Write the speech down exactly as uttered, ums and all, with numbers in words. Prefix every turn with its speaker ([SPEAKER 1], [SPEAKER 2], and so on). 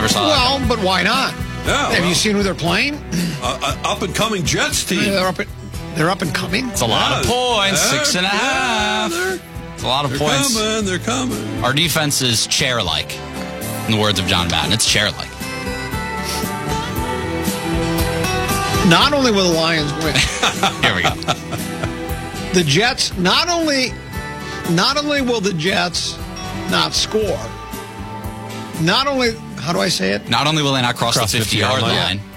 [SPEAKER 1] Never saw that.
[SPEAKER 2] Well, but why not?
[SPEAKER 3] Yeah,
[SPEAKER 2] Have
[SPEAKER 3] well,
[SPEAKER 2] you seen who they're playing?
[SPEAKER 3] uh, uh, up and coming Jets team?
[SPEAKER 2] They're up, at, they're up and coming.
[SPEAKER 1] It's a lot of points.
[SPEAKER 3] Yeah,
[SPEAKER 1] Six and a half.
[SPEAKER 3] Yeah,
[SPEAKER 1] It's a lot of
[SPEAKER 3] they're
[SPEAKER 1] points.
[SPEAKER 3] coming. They're coming.
[SPEAKER 1] Our defense is chair-like, in the words of John Madden. It's chair-like.
[SPEAKER 2] Not only will the Lions win,
[SPEAKER 1] Here we go.
[SPEAKER 2] the Jets, not only, not only will the Jets not score, not only, how do I say it?
[SPEAKER 1] Not only will they not cross,
[SPEAKER 4] Cross
[SPEAKER 1] the fifty-yard
[SPEAKER 4] fifty-yard
[SPEAKER 1] line,
[SPEAKER 4] line.